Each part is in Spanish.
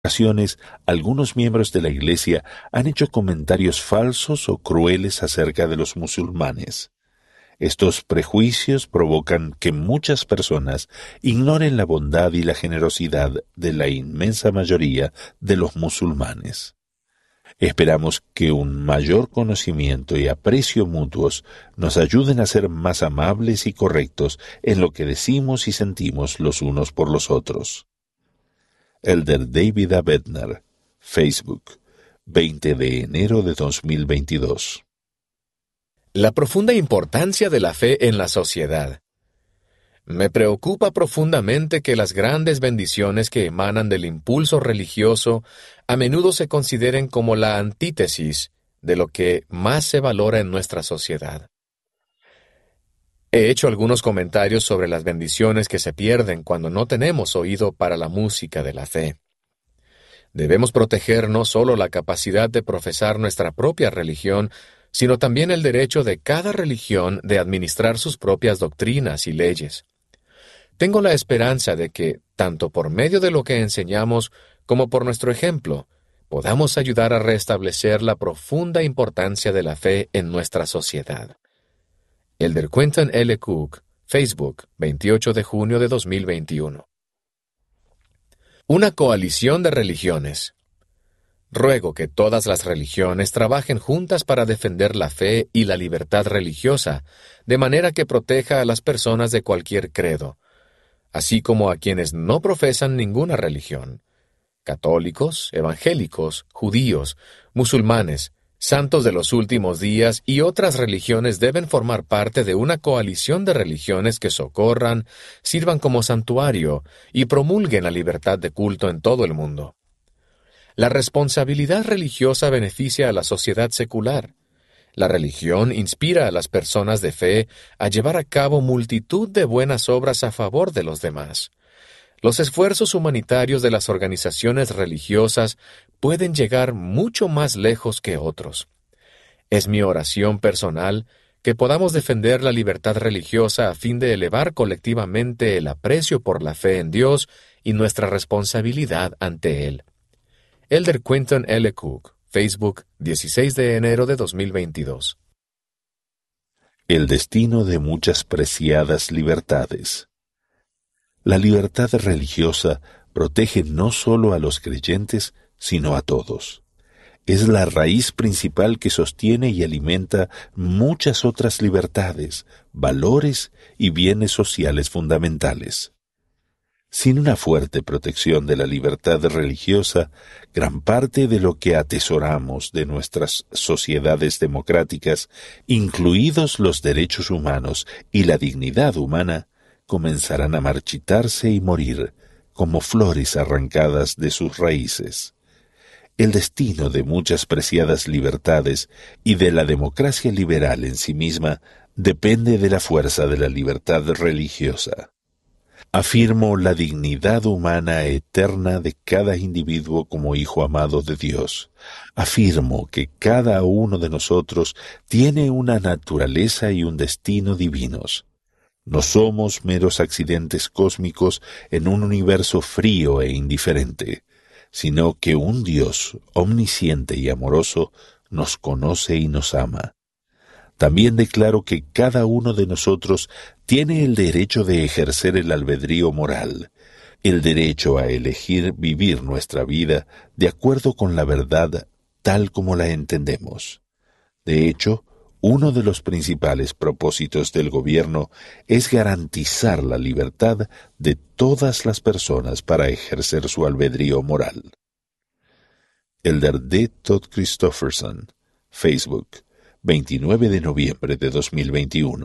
ocasiones, algunos miembros de la Iglesia han hecho comentarios falsos o crueles acerca de los musulmanes. Estos prejuicios provocan que muchas personas ignoren la bondad y la generosidad de la inmensa mayoría de los musulmanes. Esperamos que un mayor conocimiento y aprecio mutuos nos ayuden a ser más amables y correctos en lo que decimos y sentimos los unos por los otros. Elder David A. Bednar, Facebook, 20 de enero de 2022. La profunda importancia de la fe en la sociedad. Me preocupa profundamente que las grandes bendiciones que emanan del impulso religioso a menudo se consideren como la antítesis de lo que más se valora en nuestra sociedad. He hecho algunos comentarios sobre las bendiciones que se pierden cuando no tenemos oído para la música de la fe. Debemos proteger no solo la capacidad de profesar nuestra propia religión, sino también el derecho de cada religión de administrar sus propias doctrinas y leyes. Tengo la esperanza de que, tanto por medio de lo que enseñamos como por nuestro ejemplo, podamos ayudar a restablecer la profunda importancia de la fe en nuestra sociedad. Elder Quentin L. Cook, Facebook, 28 de junio de 2021. Una coalición de religiones. Ruego que todas las religiones trabajen juntas para defender la fe y la libertad religiosa, de manera que proteja a las personas de cualquier credo, así como a quienes no profesan ninguna religión. Católicos, evangélicos, judíos, musulmanes, santos de los últimos días y otras religiones deben formar parte de una coalición de religiones que socorran, sirvan como santuario y promulguen la libertad de culto en todo el mundo. La responsabilidad religiosa beneficia a la sociedad secular. La religión inspira a las personas de fe a llevar a cabo multitud de buenas obras a favor de los demás. Los esfuerzos humanitarios de las organizaciones religiosas pueden llegar mucho más lejos que otros. Es mi oración personal que podamos defender la libertad religiosa a fin de elevar colectivamente el aprecio por la fe en Dios y nuestra responsabilidad ante Él. Elder Quentin L. Cook, Facebook, 16 de enero de 2022. El destino de muchas preciadas libertades. La libertad religiosa protege no solo a los creyentes, sino a todos. Es la raíz principal que sostiene y alimenta muchas otras libertades, valores y bienes sociales fundamentales. Sin una fuerte protección de la libertad religiosa, gran parte de lo que atesoramos de nuestras sociedades democráticas, incluidos los derechos humanos y la dignidad humana, comenzarán a marchitarse y morir como flores arrancadas de sus raíces. El destino de muchas preciadas libertades y de la democracia liberal en sí misma depende de la fuerza de la libertad religiosa. Afirmo la dignidad humana eterna de cada individuo como hijo amado de Dios. Afirmo que cada uno de nosotros tiene una naturaleza y un destino divinos. No somos meros accidentes cósmicos en un universo frío e indiferente, sino que un Dios omnisciente y amoroso nos conoce y nos ama. También declaro que cada uno de nosotros tiene el derecho de ejercer el albedrío moral, el derecho a elegir vivir nuestra vida de acuerdo con la verdad tal como la entendemos. De hecho, uno de los principales propósitos del gobierno es garantizar la libertad de todas las personas para ejercer su albedrío moral. Elder D. Todd Christofferson, Facebook, 29 de noviembre de 2021.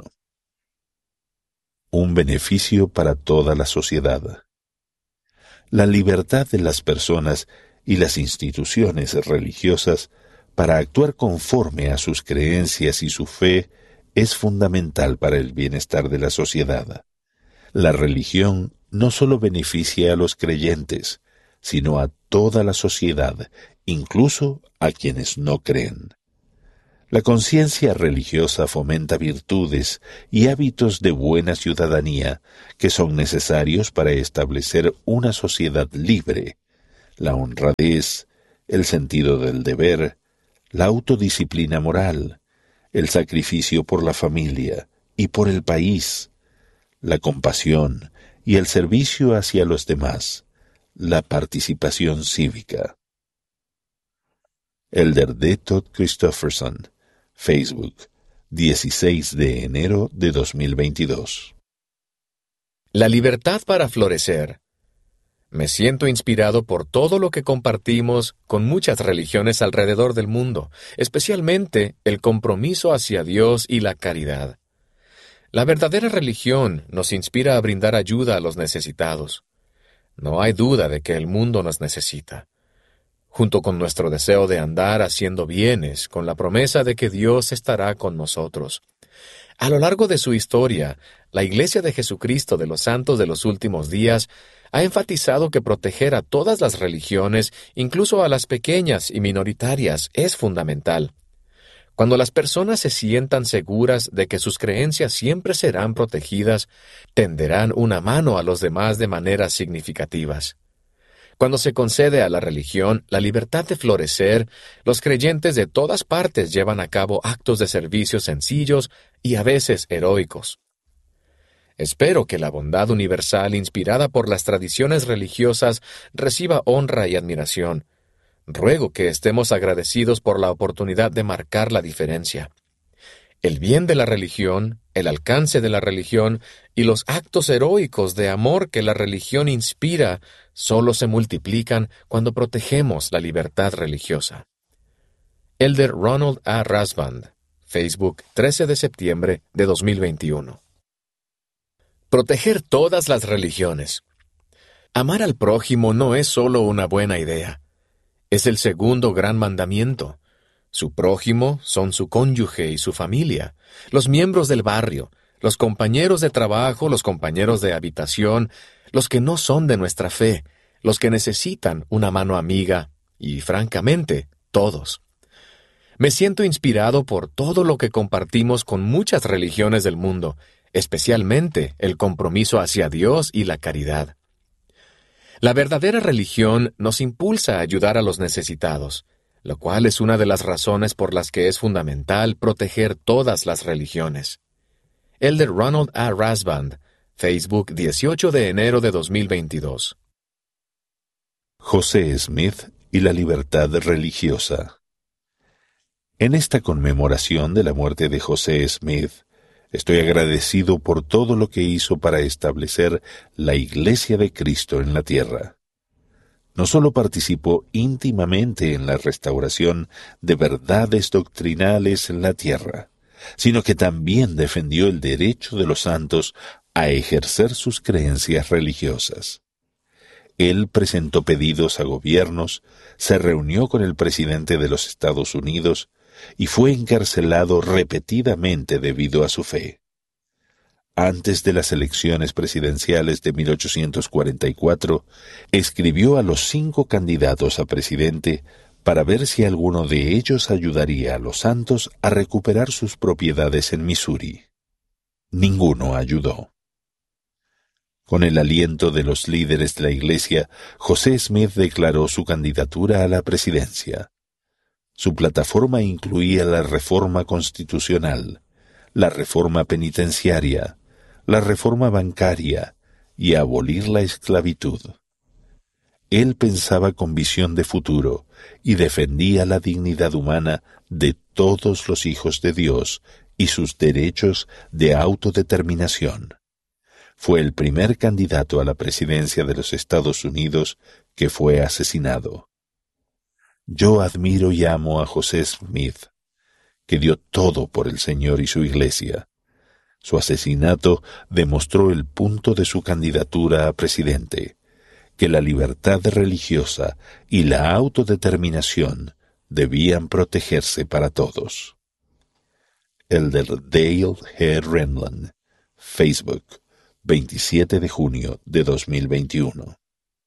Un beneficio para toda la sociedad. La libertad de las personas y las instituciones religiosas para actuar conforme a sus creencias y su fe es fundamental para el bienestar de la sociedad. La religión no solo beneficia a los creyentes, sino a toda la sociedad, incluso a quienes no creen. La conciencia religiosa fomenta virtudes y hábitos de buena ciudadanía que son necesarios para establecer una sociedad libre. la honradez, el sentido del deber, la autodisciplina moral, el sacrificio por la familia y por el país, la compasión y el servicio hacia los demás, la participación cívica. Elder D. Todd Christofferson, Facebook, 16 de enero de 2022. La libertad para florecer. Me siento inspirado por todo lo que compartimos con muchas religiones alrededor del mundo, especialmente el compromiso hacia Dios y la caridad. La verdadera religión nos inspira a brindar ayuda a los necesitados. No hay duda de que el mundo nos necesita. Junto con nuestro deseo de andar haciendo bienes, con la promesa de que Dios estará con nosotros. A lo largo de su historia, la Iglesia de Jesucristo de los Santos de los Últimos Días ha enfatizado que proteger a todas las religiones, incluso a las pequeñas y minoritarias, es fundamental. Cuando las personas se sientan seguras de que sus creencias siempre serán protegidas, tenderán una mano a los demás de maneras significativas. Cuando se concede a la religión la libertad de florecer, los creyentes de todas partes llevan a cabo actos de servicio sencillos y a veces heroicos. Espero que la bondad universal inspirada por las tradiciones religiosas reciba honra y admiración. Ruego que estemos agradecidos por la oportunidad de marcar la diferencia. El bien de la religión, el alcance de la religión y los actos heroicos de amor que la religión inspira solo se multiplican cuando protegemos la libertad religiosa. Elder Ronald A. Rasband, Facebook, 13 de septiembre de 2021. Proteger todas las religiones. Amar al prójimo no es solo una buena idea. Es el segundo gran mandamiento. Su prójimo son su cónyuge y su familia, los miembros del barrio, los compañeros de trabajo, los compañeros de habitación, los que no son de nuestra fe, los que necesitan una mano amiga y, francamente, todos. Me siento inspirado por todo lo que compartimos con muchas religiones del mundo, especialmente el compromiso hacia Dios y la caridad. La verdadera religión nos impulsa a ayudar a los necesitados, lo cual es una de las razones por las que es fundamental proteger todas las religiones. Elder Ronald A. Rasband, Facebook, 18 de enero de 2022. José Smith y la libertad religiosa. En esta conmemoración de la muerte de José Smith, estoy agradecido por todo lo que hizo para establecer la Iglesia de Cristo en la tierra. No solo participó íntimamente en la restauración de verdades doctrinales en la tierra, sino que también defendió el derecho de los santos a ejercer sus creencias religiosas. Él presentó pedidos a gobiernos, se reunió con el presidente de los Estados Unidos y fue encarcelado repetidamente debido a su fe. Antes de las elecciones presidenciales de 1844, escribió a los 5 candidatos a presidente para ver si alguno de ellos ayudaría a los santos a recuperar sus propiedades en Missouri. Ninguno ayudó. Con el aliento de los líderes de la Iglesia, José Smith declaró su candidatura a la presidencia. Su plataforma incluía la reforma constitucional, la reforma penitenciaria, la reforma bancaria y abolir la esclavitud. Él pensaba con visión de futuro y defendía la dignidad humana de todos los hijos de Dios y sus derechos de autodeterminación. Fue el primer candidato a la presidencia de los Estados Unidos que fue asesinado. Yo admiro y amo a José Smith, que dio todo por el Señor y su Iglesia. Su asesinato demostró el punto de su candidatura a presidente, que la libertad religiosa y la autodeterminación debían protegerse para todos. Elder Dale G. Renlund, Facebook, 27 de junio de 2021.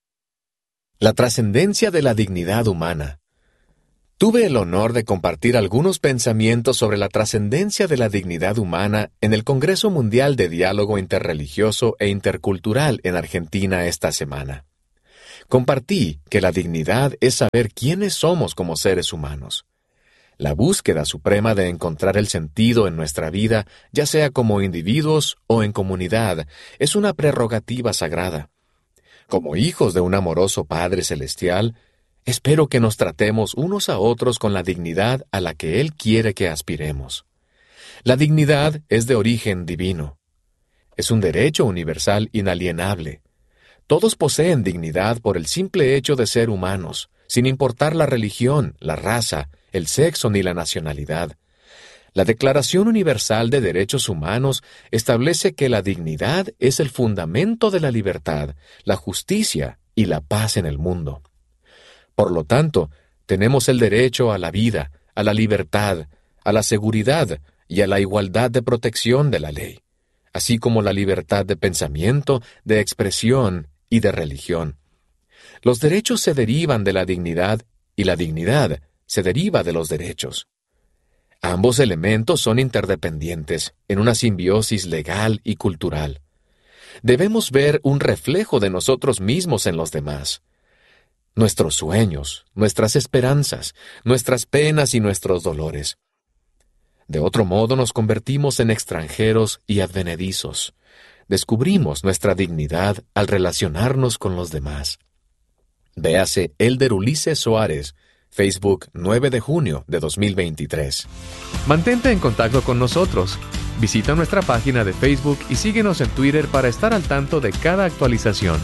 La trascendencia de la dignidad humana. Tuve el honor de compartir algunos pensamientos sobre la trascendencia de la dignidad humana en el Congreso Mundial de Diálogo Interreligioso e Intercultural en Argentina esta semana. Compartí que la dignidad es saber quiénes somos como seres humanos. La búsqueda suprema de encontrar el sentido en nuestra vida, ya sea como individuos o en comunidad, es una prerrogativa sagrada. Como hijos de un amoroso Padre Celestial, espero que nos tratemos unos a otros con la dignidad a la que Él quiere que aspiremos. La dignidad es de origen divino. Es un derecho universal inalienable. Todos poseen dignidad por el simple hecho de ser humanos, sin importar la religión, la raza, el sexo ni la nacionalidad. La Declaración Universal de Derechos Humanos establece que la dignidad es el fundamento de la libertad, la justicia y la paz en el mundo. Por lo tanto, tenemos el derecho a la vida, a la libertad, a la seguridad y a la igualdad de protección de la ley, así como la libertad de pensamiento, de expresión y de religión. Los derechos se derivan de la dignidad y la dignidad se deriva de los derechos. Ambos elementos son interdependientes en una simbiosis legal y cultural. Debemos ver un reflejo de nosotros mismos en los demás. Nuestros sueños, nuestras esperanzas, nuestras penas y nuestros dolores. De otro modo nos convertimos en extranjeros y advenedizos. Descubrimos nuestra dignidad al relacionarnos con los demás. Véase Elder Ulises Soares, Facebook, 9 de junio de 2023. Mantente en contacto con nosotros. Visita nuestra página de Facebook y síguenos en Twitter para estar al tanto de cada actualización.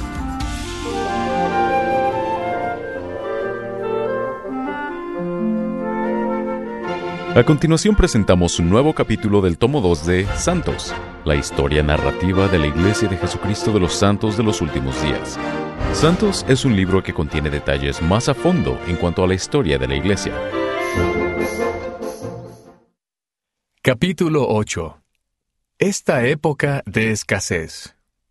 A continuación presentamos un nuevo capítulo del tomo 2 de Santos, la historia narrativa de la Iglesia de Jesucristo de los Santos de los Últimos Días. Santos es un libro que contiene detalles más a fondo en cuanto a la historia de la Iglesia. Capítulo 8. Esta época de escasez.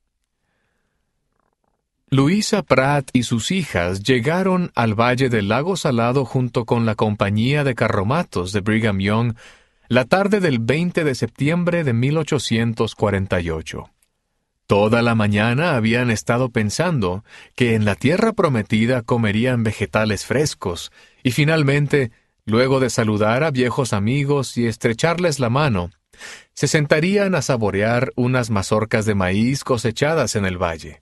Louisa Pratt y sus hijas llegaron al Valle del Lago Salado junto con la compañía de carromatos de Brigham Young la tarde del 20 de septiembre de 1848. Toda la mañana habían estado pensando que en la tierra prometida comerían vegetales frescos y finalmente, luego de saludar a viejos amigos y estrecharles la mano, se sentarían a saborear unas mazorcas de maíz cosechadas en el valle.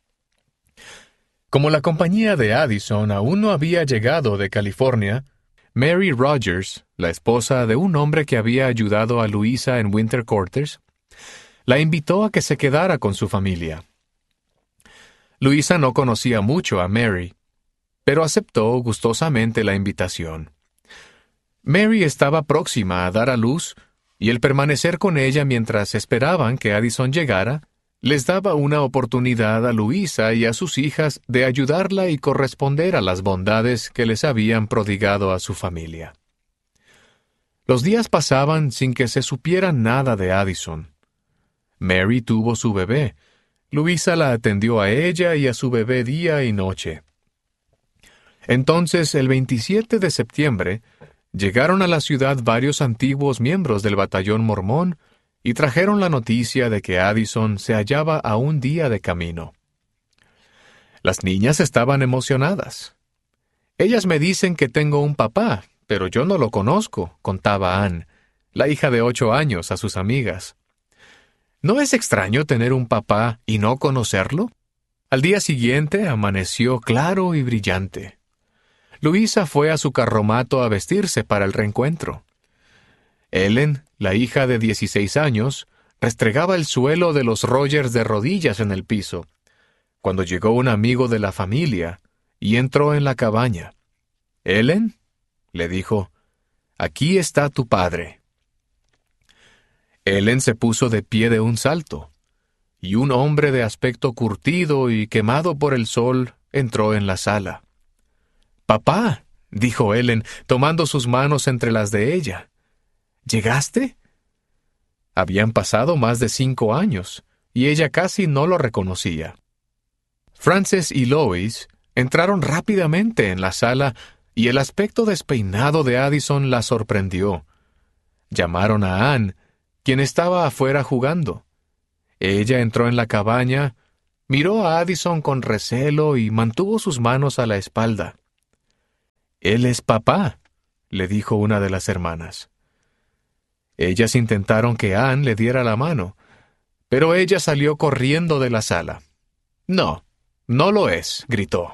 Como la compañía de Addison aún no había llegado de California, Mary Rogers, la esposa de un hombre que había ayudado a Louisa en Winter Quarters, la invitó a que se quedara con su familia. Louisa no conocía mucho a Mary, pero aceptó gustosamente la invitación. Mary estaba próxima a dar a luz, y el permanecer con ella mientras esperaban que Addison llegara les daba una oportunidad a Louisa y a sus hijas de ayudarla y corresponder a las bondades que les habían prodigado a su familia. Los días pasaban sin que se supiera nada de Addison. Mary tuvo su bebé. Louisa la atendió a ella y a su bebé día y noche. Entonces, el 27 de septiembre, llegaron a la ciudad varios antiguos miembros del batallón mormón y trajeron la noticia de que Addison se hallaba a un día de camino. Las niñas estaban emocionadas. Ellas me dicen que tengo un papá, pero yo no lo conozco, contaba Ann, la hija de 8 años, a sus amigas. ¿No es extraño tener un papá y no conocerlo? Al día siguiente amaneció claro y brillante. Louisa fue a su carromato a vestirse para el reencuentro. Ellen, la hija de 16 años, restregaba el suelo de los Rogers de rodillas en el piso, cuando llegó un amigo de la familia y entró en la cabaña. «Ellen», le dijo, «aquí está tu padre». Ellen se puso de pie de un salto, y un hombre de aspecto curtido y quemado por el sol entró en la sala. «Papá», dijo Ellen, tomando sus manos entre las de ella. «¿Llegaste?» Habían pasado más de 5 años, y ella casi no lo reconocía. Frances y Lois entraron rápidamente en la sala, y el aspecto despeinado de Addison la sorprendió. Llamaron a Ann, quien estaba afuera jugando. Ella entró en la cabaña, miró a Addison con recelo y mantuvo sus manos a la espalda. «Él es papá», le dijo una de las hermanas. Ellas intentaron que Anne le diera la mano, pero ella salió corriendo de la sala. «No, no lo es», gritó.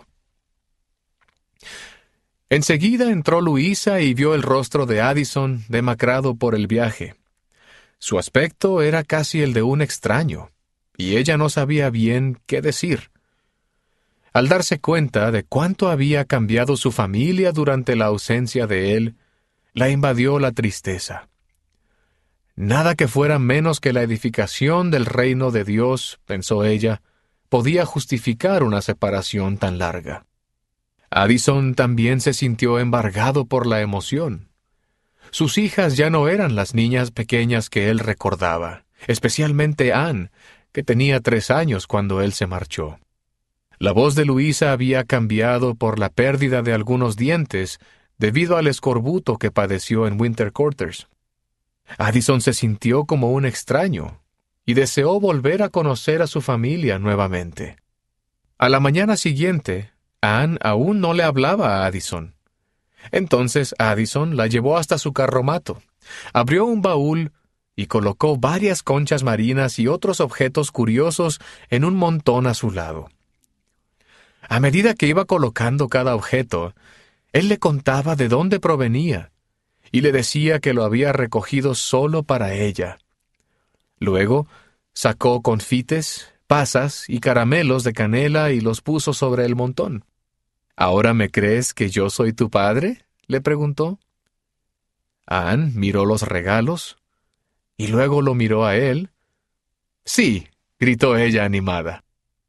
Enseguida entró Luisa y vio el rostro de Addison demacrado por el viaje. Su aspecto era casi el de un extraño, y ella no sabía bien qué decir. Al darse cuenta de cuánto había cambiado su familia durante la ausencia de él, la invadió la tristeza. Nada que fuera menos que la edificación del reino de Dios, pensó ella, podía justificar una separación tan larga. Addison también se sintió embargado por la emoción. Sus hijas ya no eran las niñas pequeñas que él recordaba, especialmente Anne, que tenía 3 años cuando él se marchó. La voz de Luisa había cambiado por la pérdida de algunos dientes debido al escorbuto que padeció en Winter Quarters. Addison se sintió como un extraño y deseó volver a conocer a su familia nuevamente. A la mañana siguiente, Anne aún no le hablaba a Addison. Entonces Addison la llevó hasta su carromato, abrió un baúl y colocó varias conchas marinas y otros objetos curiosos en un montón a su lado. A medida que iba colocando cada objeto, él le contaba de dónde provenía y le decía que lo había recogido solo para ella. Luego sacó confites, pasas y caramelos de canela y los puso sobre el montón. «¿Ahora me crees que yo soy tu padre?», le preguntó. Anne miró los regalos y luego lo miró a él. «Sí», gritó ella animada.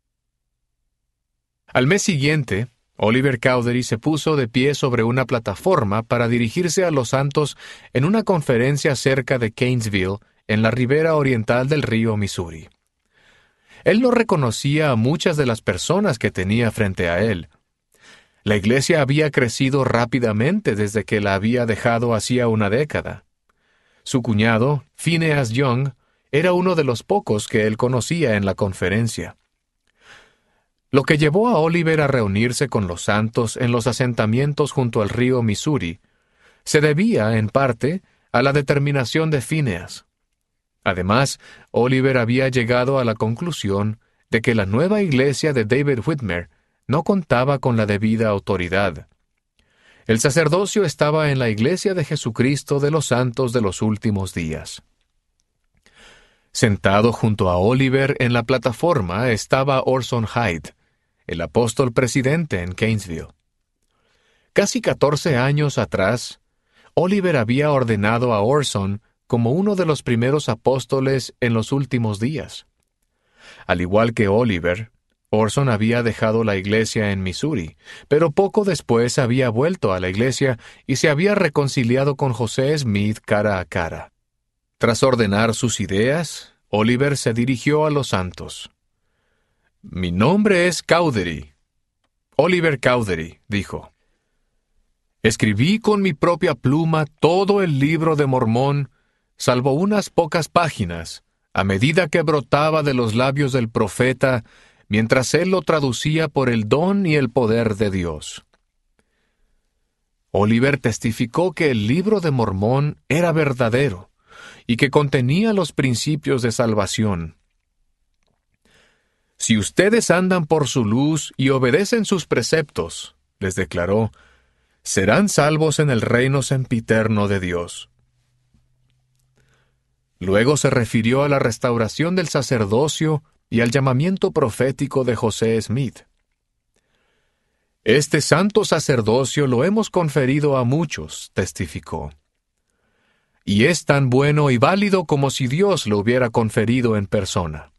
Al mes siguiente, Oliver Cowdery se puso de pie sobre una plataforma para dirigirse a los santos en una conferencia cerca de Canesville, en la ribera oriental del río Missouri. Él no reconocía a muchas de las personas que tenía frente a él. La iglesia había crecido rápidamente desde que la había dejado hacía una década. Su cuñado, Phineas Young, era uno de los pocos que él conocía en la conferencia. Lo que llevó a Oliver a reunirse con los santos en los asentamientos junto al río Missouri se debía, en parte, a la determinación de Phineas. Además, Oliver había llegado a la conclusión de que la nueva iglesia de David Whitmer no contaba con la debida autoridad. El sacerdocio estaba en la iglesia de Jesucristo de los santos de los últimos días. Sentado junto a Oliver en la plataforma estaba Orson Hyde, el apóstol presidente en Canesville. Casi 14 años atrás, Oliver había ordenado a Orson como uno de los primeros apóstoles en los últimos días. Al igual que Oliver, Orson había dejado la iglesia en Missouri, pero poco después había vuelto a la iglesia y se había reconciliado con José Smith cara a cara. Tras ordenar sus ideas, Oliver se dirigió a los santos. «Mi nombre es Cowdery. Oliver Cowdery», dijo. «Escribí con mi propia pluma todo el libro de Mormón, salvo unas pocas páginas, a medida que brotaba de los labios del profeta, mientras él lo traducía por el don y el poder de Dios». Oliver testificó que el libro de Mormón era verdadero y que contenía los principios de salvación. «Si ustedes andan por su luz y obedecen sus preceptos», les declaró, «serán salvos en el reino sempiterno de Dios». Luego se refirió a la restauración del sacerdocio y al llamamiento profético de José Smith. «Este santo sacerdocio lo hemos conferido a muchos», testificó, «y es tan bueno y válido como si Dios lo hubiera conferido en persona».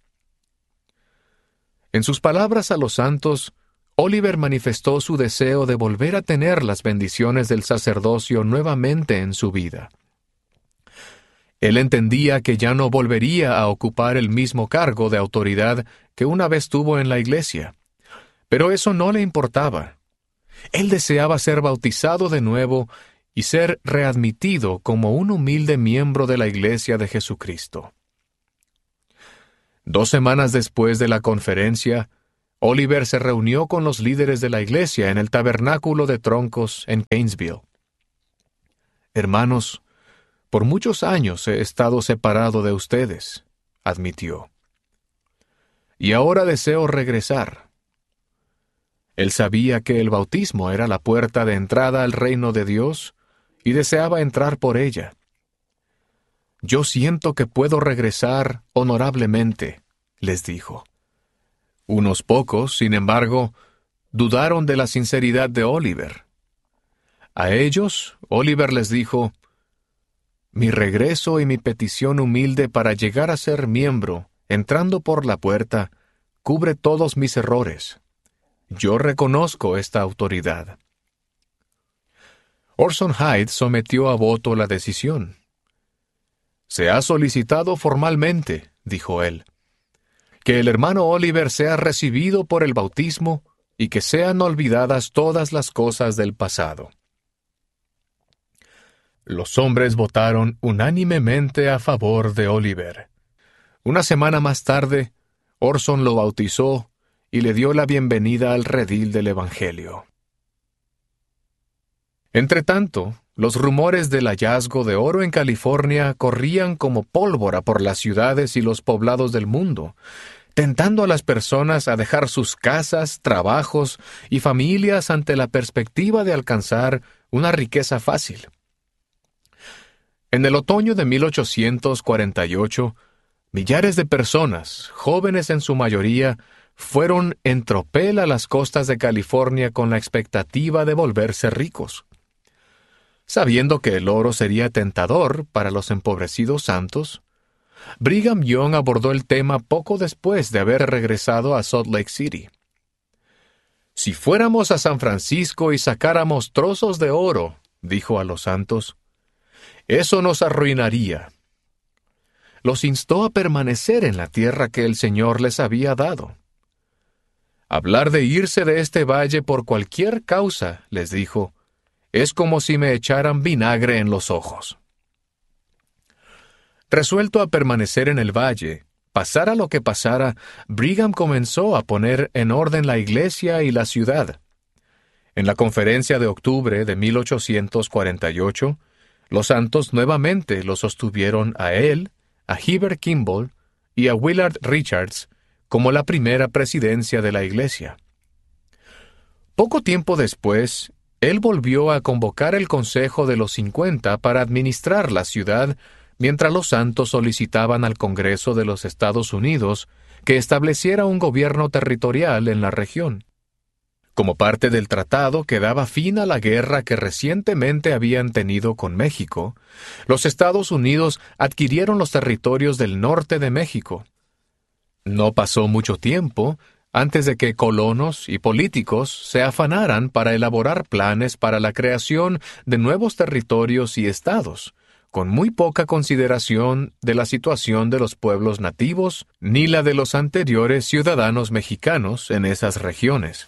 En sus palabras a los santos, Oliver manifestó su deseo de volver a tener las bendiciones del sacerdocio nuevamente en su vida. Él entendía que ya no volvería a ocupar el mismo cargo de autoridad que una vez tuvo en la iglesia, pero eso no le importaba. Él deseaba ser bautizado de nuevo y ser readmitido como un humilde miembro de la iglesia de Jesucristo. 2 semanas después de la conferencia, Oliver se reunió con los líderes de la iglesia en el tabernáculo de troncos en Gainesville. Hermanos, por muchos años he estado separado de ustedes, admitió. Y ahora deseo regresar. Él sabía que el bautismo era la puerta de entrada al reino de Dios y deseaba entrar por ella. Yo siento que puedo regresar honorablemente, les dijo. Unos pocos, sin embargo, dudaron de la sinceridad de Oliver. A ellos, Oliver les dijo, «Mi regreso y mi petición humilde para llegar a ser miembro, entrando por la puerta, cubre todos mis errores. Yo reconozco esta autoridad». Orson Hyde sometió a voto la decisión. «Se ha solicitado formalmente», dijo él, «que el hermano Oliver sea recibido por el bautismo y que sean olvidadas todas las cosas del pasado». Los hombres votaron unánimemente a favor de Oliver. Una semana más tarde, Orson lo bautizó y le dio la bienvenida al redil del Evangelio. Entretanto, los rumores del hallazgo de oro en California corrían como pólvora por las ciudades y los poblados del mundo, tentando a las personas a dejar sus casas, trabajos y familias ante la perspectiva de alcanzar una riqueza fácil. En el otoño de 1848, millares de personas, jóvenes en su mayoría, fueron en tropel a las costas de California con la expectativa de volverse ricos. Sabiendo que el oro sería tentador para los empobrecidos santos, Brigham Young abordó el tema poco después de haber regresado a Salt Lake City. «Si fuéramos a San Francisco y sacáramos trozos de oro», dijo a los santos, «eso nos arruinaría». Los instó a permanecer en la tierra que el Señor les había dado. «Hablar de irse de este valle por cualquier causa», les dijo, «es como si me echaran vinagre en los ojos». Resuelto a permanecer en el valle, pasara lo que pasara, Brigham comenzó a poner en orden la iglesia y la ciudad. En la conferencia de octubre de 1848, los santos nuevamente lo sostuvieron a él, a Heber Kimball y a Willard Richards como la primera presidencia de la iglesia. Poco tiempo después, él volvió a convocar el Consejo de los 50 para administrar la ciudad, mientras los santos solicitaban al Congreso de los Estados Unidos que estableciera un gobierno territorial en la región. Como parte del tratado que daba fin a la guerra que recientemente habían tenido con México, los Estados Unidos adquirieron los territorios del norte de México. No pasó mucho tiempo antes de que colonos y políticos se afanaran para elaborar planes para la creación de nuevos territorios y estados, con muy poca consideración de la situación de los pueblos nativos ni la de los anteriores ciudadanos mexicanos en esas regiones.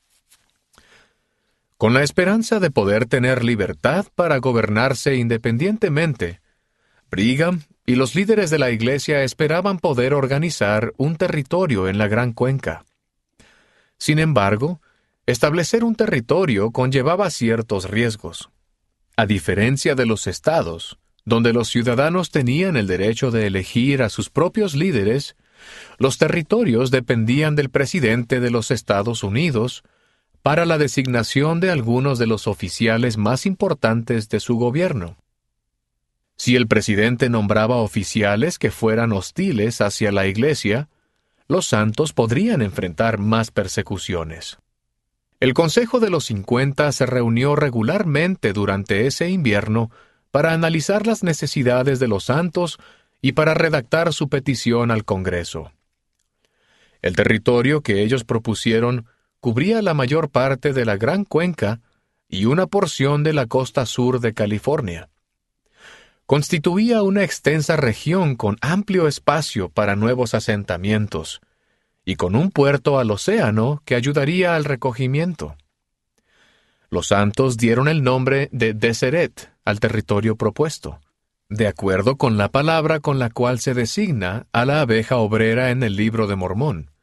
Con la esperanza de poder tener libertad para gobernarse independientemente, Brigham y los líderes de la iglesia esperaban poder organizar un territorio en la Gran Cuenca. Sin embargo, establecer un territorio conllevaba ciertos riesgos. A diferencia de los estados, donde los ciudadanos tenían el derecho de elegir a sus propios líderes, los territorios dependían del presidente de los Estados Unidos para la designación de algunos de los oficiales más importantes de su gobierno. Si el presidente nombraba oficiales que fueran hostiles hacia la iglesia, los santos podrían enfrentar más persecuciones. El Consejo de los 50 se reunió regularmente durante ese invierno para analizar las necesidades de los santos y para redactar su petición al Congreso. El territorio que ellos propusieron cubría la mayor parte de la Gran Cuenca y una porción de la costa sur de California. Constituía una extensa región con amplio espacio para nuevos asentamientos y con un puerto al océano que ayudaría al recogimiento. Los santos dieron el nombre de Deseret al territorio propuesto, de acuerdo con la palabra con la cual se designa a la abeja obrera en el Libro de Mormón.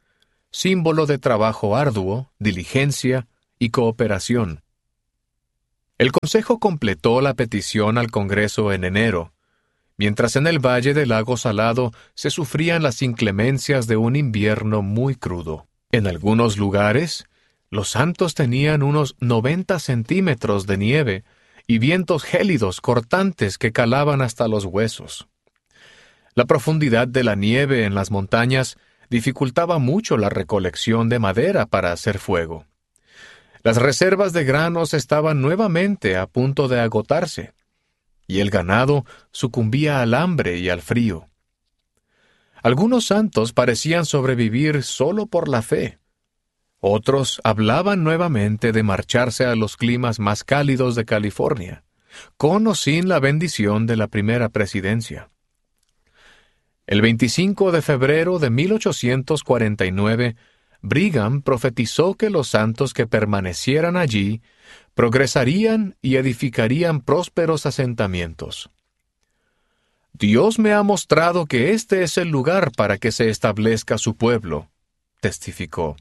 símbolo de trabajo arduo, diligencia y cooperación. El Consejo completó la petición al Congreso en enero, mientras en el valle del lago Salado se sufrían las inclemencias de un invierno muy crudo. En algunos lugares, los santos tenían unos 90 centímetros de nieve y vientos gélidos cortantes que calaban hasta los huesos. La profundidad de la nieve en las montañas dificultaba mucho la recolección de madera para hacer fuego. Las reservas de granos estaban nuevamente a punto de agotarse, y el ganado sucumbía al hambre y al frío. Algunos santos parecían sobrevivir solo por la fe. Otros hablaban nuevamente de marcharse a los climas más cálidos de California, con o sin la bendición de la primera presidencia. El 25 de febrero de 1849, Brigham profetizó que los santos que permanecieran allí progresarían y edificarían prósperos asentamientos. «Dios me ha mostrado que este es el lugar para que se establezca su pueblo», testificó.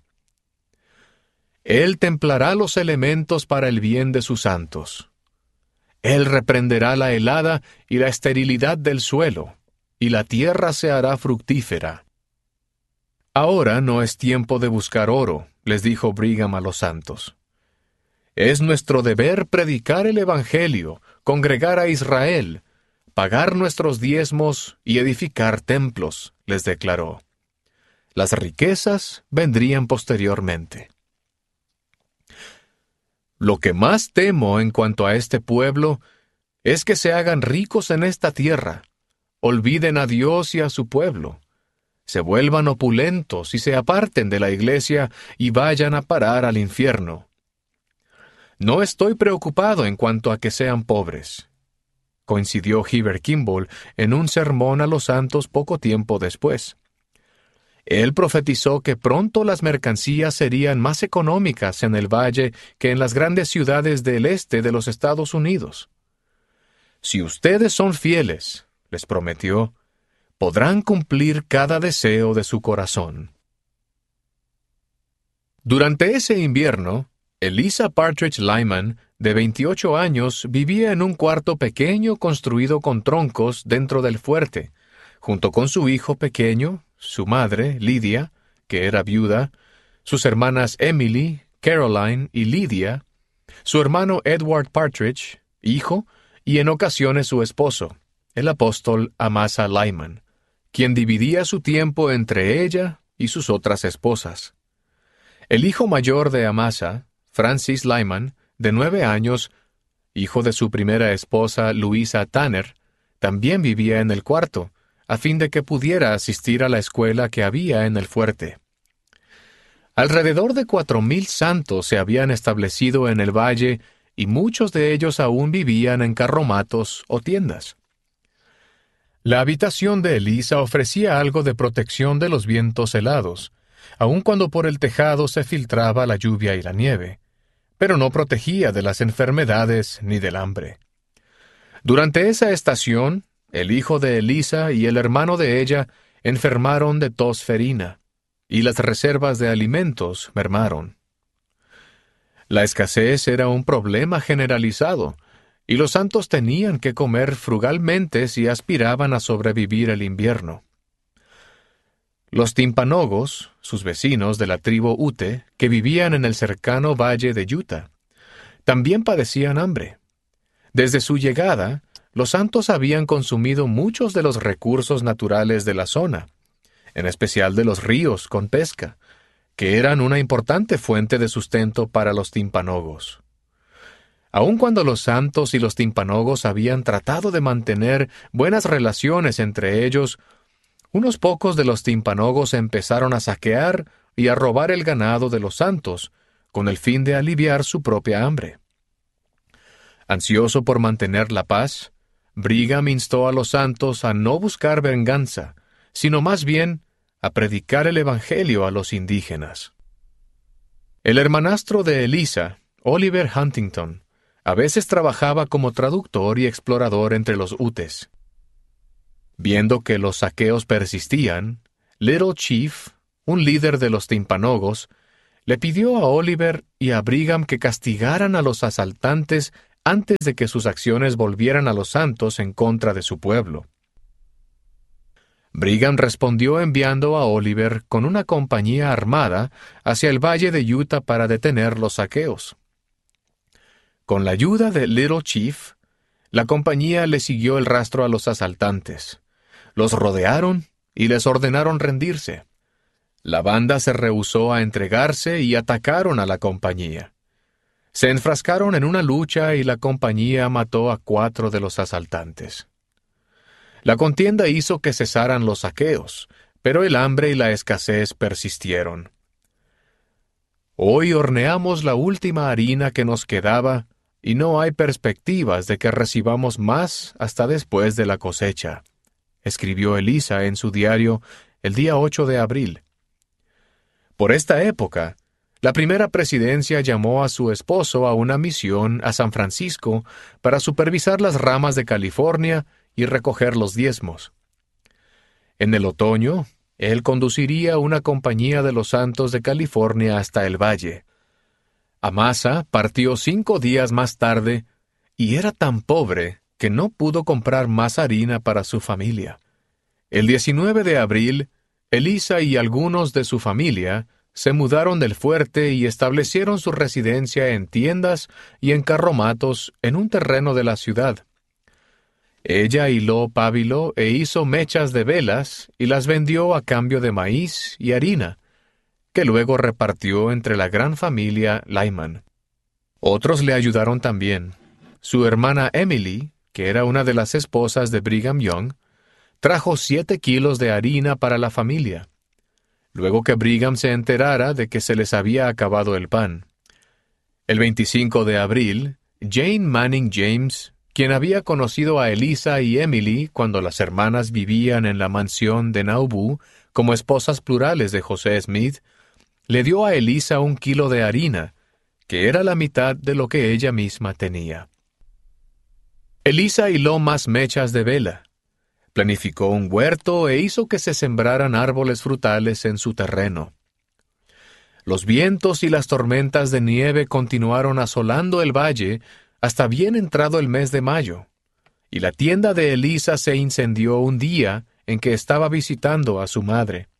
«Él templará los elementos para el bien de sus santos. Él reprenderá la helada y la esterilidad del suelo, y la tierra se hará fructífera». «Ahora no es tiempo de buscar oro», les dijo Brigham a los santos. «Es nuestro deber predicar el Evangelio, congregar a Israel, pagar nuestros diezmos y edificar templos», les declaró. Las riquezas vendrían posteriormente. «Lo que más temo en cuanto a este pueblo es que se hagan ricos en esta tierra, olviden a Dios y a su pueblo, se vuelvan opulentos y se aparten de la iglesia y vayan a parar al infierno. No estoy preocupado en cuanto a que sean pobres», coincidió Heber Kimball en un sermón a los santos poco tiempo después. Él profetizó que pronto las mercancías serían más económicas en el valle que en las grandes ciudades del este de los Estados Unidos. «Si ustedes son fieles», les prometió, «podrán cumplir cada deseo de su corazón». Durante ese invierno, Eliza Partridge Lyman, de 28 años, vivía en un cuarto pequeño construido con troncos dentro del fuerte, junto con su hijo pequeño, su madre, Lydia, que era viuda, sus hermanas Emily, Caroline y Lydia, su hermano Edward Partridge, hijo, y en ocasiones su esposo, el apóstol Amasa Lyman, quien dividía su tiempo entre ella y sus otras esposas. El hijo mayor de Amasa, Francis Lyman, de 9 años, hijo de su primera esposa Louisa Tanner, también vivía en el cuarto, a fin de que pudiera asistir a la escuela que había en el fuerte. Alrededor de 4,000 santos se habían establecido en el valle y muchos de ellos aún vivían en carromatos o tiendas. La habitación de Eliza ofrecía algo de protección de los vientos helados, aun cuando por el tejado se filtraba la lluvia y la nieve, pero no protegía de las enfermedades ni del hambre. Durante esa estación, el hijo de Eliza y el hermano de ella enfermaron de tos ferina, y las reservas de alimentos mermaron. La escasez era un problema generalizado, y los santos tenían que comer frugalmente si aspiraban a sobrevivir el invierno. Los timpanogos, sus vecinos de la tribu Ute, que vivían en el cercano valle de Utah, también padecían hambre. Desde su llegada, los santos habían consumido muchos de los recursos naturales de la zona, en especial de los ríos con pesca, que eran una importante fuente de sustento para los timpanogos. Aun cuando los santos y los timpanogos habían tratado de mantener buenas relaciones entre ellos, unos pocos de los timpanogos empezaron a saquear y a robar el ganado de los santos, con el fin de aliviar su propia hambre. Ansioso por mantener la paz, Brigham instó a los santos a no buscar venganza, sino más bien a predicar el Evangelio a los indígenas. El hermanastro de Eliza, Oliver Huntington, a veces trabajaba como traductor y explorador entre los Utes. Viendo que los saqueos persistían, Little Chief, un líder de los timpanogos, le pidió a Oliver y a Brigham que castigaran a los asaltantes antes de que sus acciones volvieran a los santos en contra de su pueblo. Brigham respondió enviando a Oliver con una compañía armada hacia el valle de Utah para detener los saqueos. Con la ayuda de Little Chief, la compañía le siguió el rastro a los asaltantes. Los rodearon y les ordenaron rendirse. La banda se rehusó a entregarse y atacaron a la compañía. Se enfrascaron en una lucha y la compañía mató a 4 de los asaltantes. La contienda hizo que cesaran los saqueos, pero el hambre y la escasez persistieron. Hoy horneamos la última harina que nos quedaba y no hay perspectivas de que recibamos más hasta después de la cosecha, escribió Elisa en su diario el día 8 de abril. Por esta época, la primera presidencia llamó a su esposo a una misión a San Francisco para supervisar las ramas de California y recoger los diezmos. En el otoño, él conduciría una compañía de los santos de California hasta el valle. Amasa partió 5 días más tarde y era tan pobre que no pudo comprar más harina para su familia. El 19 de abril, Elisa y algunos de su familia se mudaron del fuerte y establecieron su residencia en tiendas y en carromatos en un terreno de la ciudad. Ella hiló pábilo e hizo mechas de velas y las vendió a cambio de maíz y harina, que luego repartió entre la gran familia Lyman. Otros le ayudaron también. Su hermana Emily, que era una de las esposas de Brigham Young, trajo 7 kilos de harina para la familia, luego que Brigham se enterara de que se les había acabado el pan. El 25 de abril, Jane Manning James, quien había conocido a Elisa y Emily cuando las hermanas vivían en la mansión de Nauvoo como esposas plurales de José Smith, le dio a Elisa 1 kilo de harina, que era la mitad de lo que ella misma tenía. Elisa hiló más mechas de vela, planificó un huerto e hizo que se sembraran árboles frutales en su terreno. Los vientos y las tormentas de nieve continuaron asolando el valle hasta bien entrado el mes de mayo, y la tienda de Elisa se incendió un día en que estaba visitando a su madre.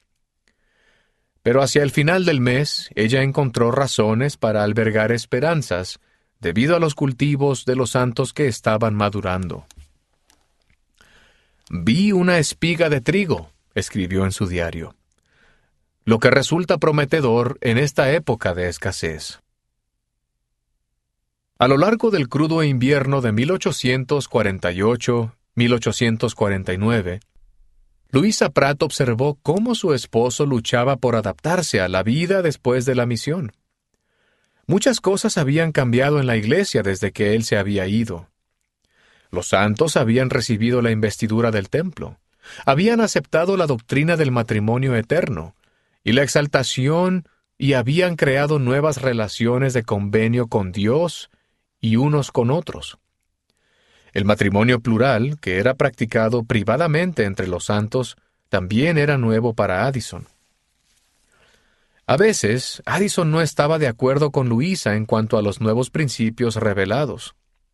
Pero hacia el final del mes, ella encontró razones para albergar esperanzas debido a los cultivos de los santos que estaban madurando. «Vi una espiga de trigo», escribió en su diario, lo que resulta prometedor en esta época de escasez. A lo largo del crudo invierno de 1848-1849, Louisa Pratt observó cómo su esposo luchaba por adaptarse a la vida después de la misión. Muchas cosas habían cambiado en la iglesia desde que él se había ido. Los santos habían recibido la investidura del templo, habían aceptado la doctrina del matrimonio eterno y la exaltación y habían creado nuevas relaciones de convenio con Dios y unos con otros. El matrimonio plural, que era practicado privadamente entre los santos, también era nuevo para Addison. A veces, Addison no estaba de acuerdo con Louisa en cuanto a los nuevos principios revelados.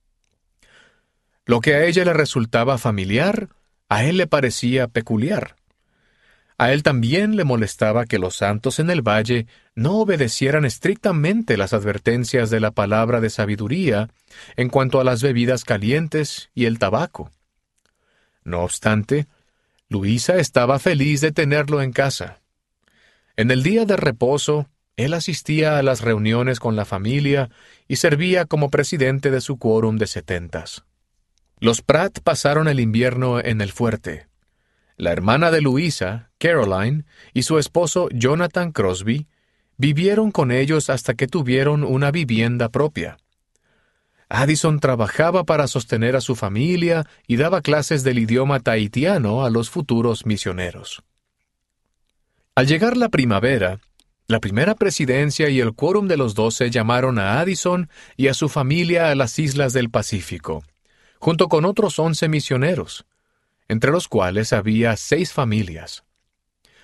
Lo que a ella le resultaba familiar, a él le parecía peculiar. A él también le molestaba que los santos en el valle no obedecieran estrictamente las advertencias de la palabra de sabiduría en cuanto a las bebidas calientes y el tabaco. No obstante, Louisa estaba feliz de tenerlo en casa. En el día de reposo, él asistía a las reuniones con la familia y servía como presidente de su quórum de 70. Los Pratt pasaron el invierno en el fuerte. La hermana de Louisa, Caroline, y su esposo Jonathan Crosby vivieron con ellos hasta que tuvieron una vivienda propia. Addison trabajaba para sostener a su familia y daba clases del idioma tahitiano a los futuros misioneros. Al llegar la primavera, la primera presidencia y el quórum de los 12 llamaron a Addison y a su familia a las islas del Pacífico, junto con otros 11 misioneros, entre los cuales había 6 familias.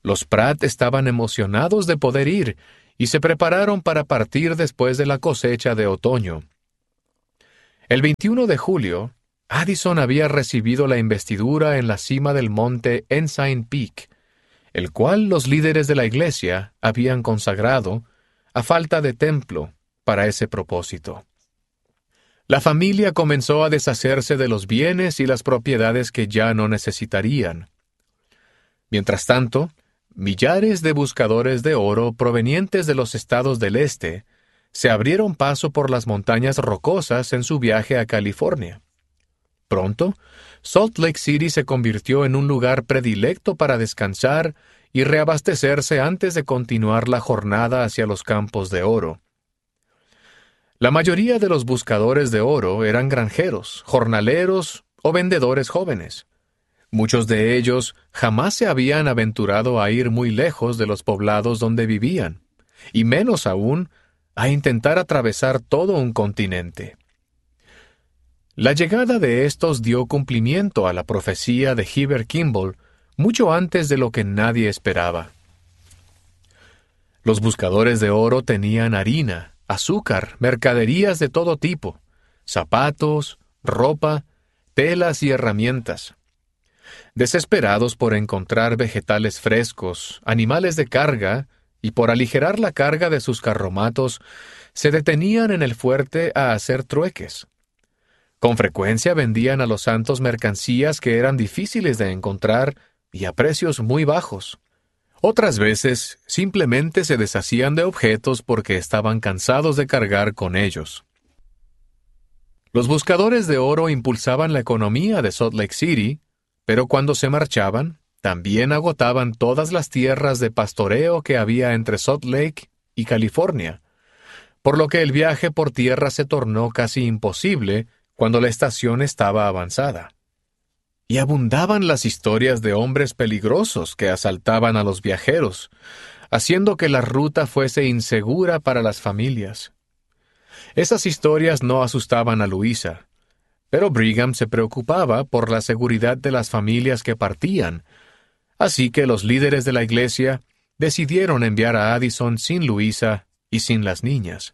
Los Pratt estaban emocionados de poder ir y se prepararon para partir después de la cosecha de otoño. El 21 de julio, Addison había recibido la investidura en la cima del monte Ensign Peak, el cual los líderes de la iglesia habían consagrado, a falta de templo, para ese propósito. La familia comenzó a deshacerse de los bienes y las propiedades que ya no necesitarían. Mientras tanto, millares de buscadores de oro provenientes de los estados del este se abrieron paso por las montañas rocosas en su viaje a California. Pronto, Salt Lake City se convirtió en un lugar predilecto para descansar y reabastecerse antes de continuar la jornada hacia los campos de oro. La mayoría de los buscadores de oro eran granjeros, jornaleros o vendedores jóvenes. Muchos de ellos jamás se habían aventurado a ir muy lejos de los poblados donde vivían, y menos aún a intentar atravesar todo un continente. La llegada de estos dio cumplimiento a la profecía de Heber Kimball mucho antes de lo que nadie esperaba. Los buscadores de oro tenían harina, azúcar, mercaderías de todo tipo, zapatos, ropa, telas y herramientas. Desesperados por encontrar vegetales frescos, animales de carga, y por aligerar la carga de sus carromatos, se detenían en el fuerte a hacer trueques. Con frecuencia vendían a los santos mercancías que eran difíciles de encontrar y a precios muy bajos. Otras veces simplemente se deshacían de objetos porque estaban cansados de cargar con ellos. Los buscadores de oro impulsaban la economía de Salt Lake City, pero cuando se marchaban, también agotaban todas las tierras de pastoreo que había entre Salt Lake y California, por lo que el viaje por tierra se tornó casi imposible cuando la estación estaba avanzada. Y abundaban las historias de hombres peligrosos que asaltaban a los viajeros, haciendo que la ruta fuese insegura para las familias. Esas historias no asustaban a Louisa, pero Brigham se preocupaba por la seguridad de las familias que partían, así que los líderes de la iglesia decidieron enviar a Addison sin Louisa y sin las niñas.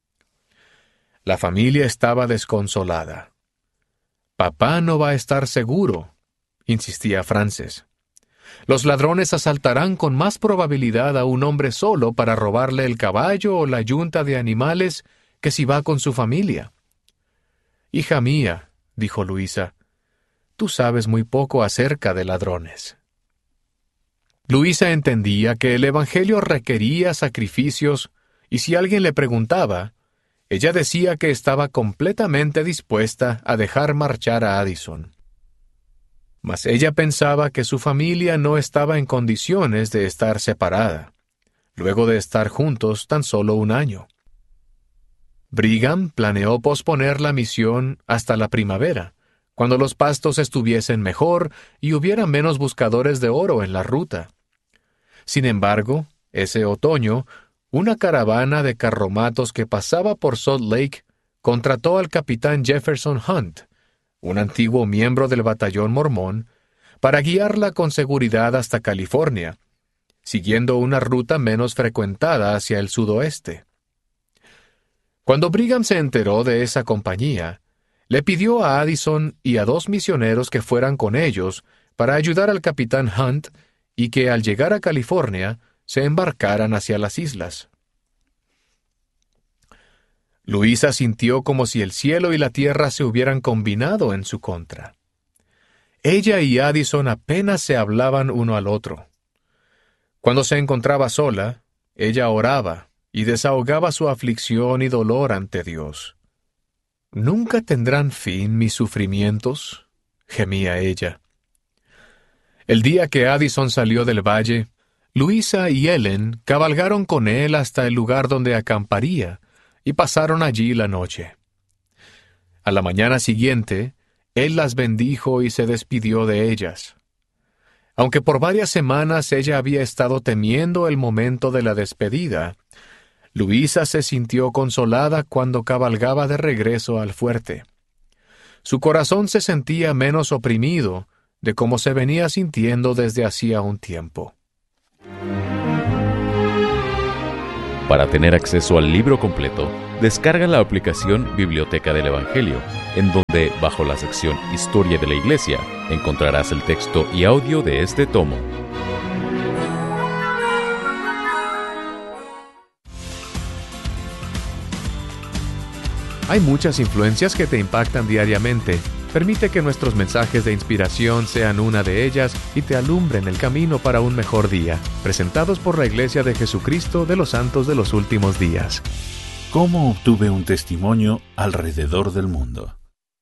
La familia estaba desconsolada. «Papá no va a estar seguro», insistía Frances. «Los ladrones asaltarán con más probabilidad a un hombre solo para robarle el caballo o la yunta de animales que si va con su familia». «Hija mía», dijo Louisa, «tú sabes muy poco acerca de ladrones». Louisa entendía que el Evangelio requería sacrificios, y si alguien le preguntaba, ella decía que estaba completamente dispuesta a dejar marchar a Addison. Mas ella pensaba que su familia no estaba en condiciones de estar separada, luego de estar juntos tan solo un año. Brigham planeó posponer la misión hasta la primavera, cuando los pastos estuviesen mejor y hubiera menos buscadores de oro en la ruta. Sin embargo, ese otoño, una caravana de carromatos que pasaba por Salt Lake contrató al capitán Jefferson Hunt, un antiguo miembro del batallón mormón, para guiarla con seguridad hasta California, siguiendo una ruta menos frecuentada hacia el sudoeste. Cuando Brigham se enteró de esa compañía, le pidió a Addison y a 2 misioneros que fueran con ellos para ayudar al capitán Hunt y que al llegar a California se embarcaran hacia las islas. Louisa sintió como si el cielo y la tierra se hubieran combinado en su contra. Ella y Addison apenas se hablaban uno al otro. Cuando se encontraba sola, ella oraba y desahogaba su aflicción y dolor ante Dios. «¿Nunca tendrán fin mis sufrimientos?», gemía ella. El día que Addison salió del valle, Louisa y Ellen cabalgaron con él hasta el lugar donde acamparía y pasaron allí la noche. A la mañana siguiente, él las bendijo y se despidió de ellas. Aunque por varias semanas ella había estado temiendo el momento de la despedida, Louisa se sintió consolada cuando cabalgaba de regreso al fuerte. Su corazón se sentía menos oprimido de cómo se venía sintiendo desde hacía un tiempo. Para tener acceso al libro completo, descarga la aplicación Biblioteca del Evangelio, en donde, bajo la sección Historia de la Iglesia, encontrarás el texto y audio de este tomo. Hay muchas influencias que te impactan diariamente. Permite que nuestros mensajes de inspiración sean una de ellas y te alumbren el camino para un mejor día. Presentados por la Iglesia de Jesucristo de los Santos de los Últimos Días. ¿Cómo obtuve un testimonio alrededor del mundo?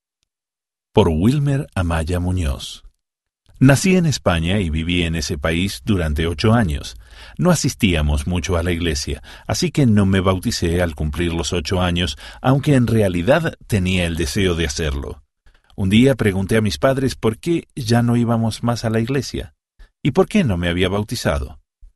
Por Wilmer Amaya Muñoz. Nací en España y viví en ese país durante 8 años. No asistíamos mucho a la iglesia, así que no me bauticé al cumplir los 8 años, aunque en realidad tenía el deseo de hacerlo. Un día pregunté a mis padres por qué ya no íbamos más a la iglesia y por qué no me había bautizado.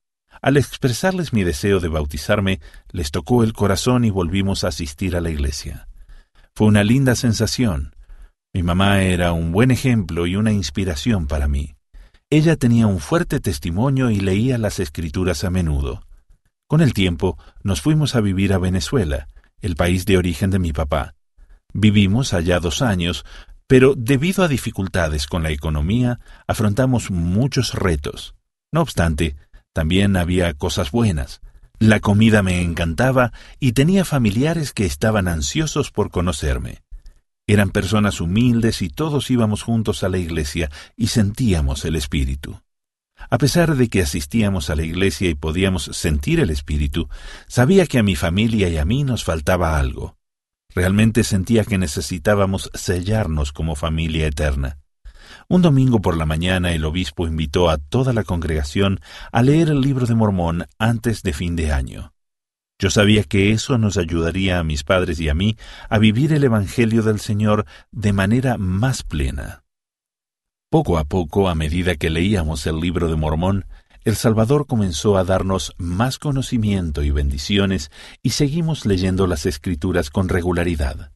Al expresarles mi deseo de bautizarme, les tocó el corazón y volvimos a asistir a la iglesia. Fue una linda sensación. Mi mamá era un buen ejemplo y una inspiración para mí. Ella tenía un fuerte testimonio y leía las Escrituras a menudo. Con el tiempo, nos fuimos a vivir a Venezuela, el país de origen de mi papá. Vivimos allá 2 años, pero debido a dificultades con la economía, afrontamos muchos retos. No obstante, también había cosas buenas. La comida me encantaba y tenía familiares que estaban ansiosos por conocerme. Eran personas humildes y todos íbamos juntos a la iglesia y sentíamos el Espíritu. A pesar de que asistíamos a la iglesia y podíamos sentir el Espíritu, sabía que a mi familia y a mí nos faltaba algo. Realmente sentía que necesitábamos sellarnos como familia eterna. Un domingo por la mañana el obispo invitó a toda la congregación a leer el libro de Mormón antes de fin de año. Yo sabía que eso nos ayudaría a mis padres y a mí a vivir el Evangelio del Señor de manera más plena. Poco a poco, a medida que leíamos el libro de Mormón, el Salvador comenzó a darnos más conocimiento y bendiciones y seguimos leyendo las Escrituras con regularidad.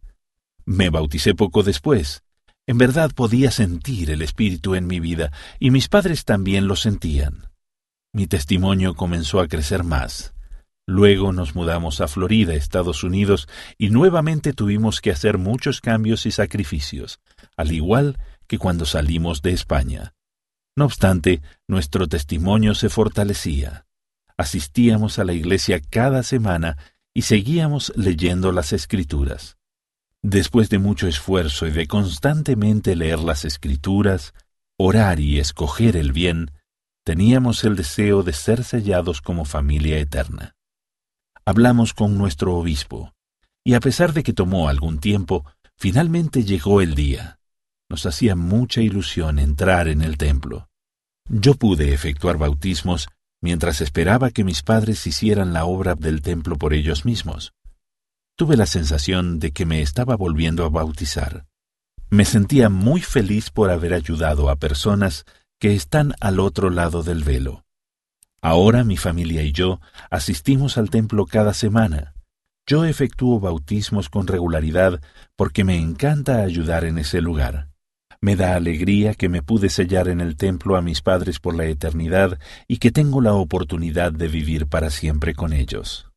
Me bauticé poco después. En verdad podía sentir el Espíritu en mi vida y mis padres también lo sentían. Mi testimonio comenzó a crecer más. Luego nos mudamos a Florida, Estados Unidos, y nuevamente tuvimos que hacer muchos cambios y sacrificios, al igual que cuando salimos de España. No obstante, nuestro testimonio se fortalecía. Asistíamos a la iglesia cada semana y seguíamos leyendo las Escrituras. Después de mucho esfuerzo y de constantemente leer las Escrituras, orar y escoger el bien, teníamos el deseo de ser sellados como familia eterna. Hablamos con nuestro obispo, y a pesar de que tomó algún tiempo, finalmente llegó el día. Nos hacía mucha ilusión entrar en el templo. Yo pude efectuar bautismos mientras esperaba que mis padres hicieran la obra del templo por ellos mismos. Tuve la sensación de que me estaba volviendo a bautizar. Me sentía muy feliz por haber ayudado a personas que están al otro lado del velo. Ahora mi familia y yo asistimos al templo cada semana. Yo efectúo bautismos con regularidad porque me encanta ayudar en ese lugar. Me da alegría que me pude sellar en el templo a mis padres por la eternidad y que tengo la oportunidad de vivir para siempre con ellos.